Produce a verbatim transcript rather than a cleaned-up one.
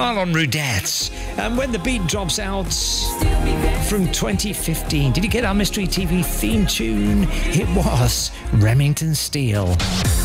Marlon Rudet. And when the beat drops out from twenty fifteen, did you get our Mystery T V theme tune? It was Remington Steele.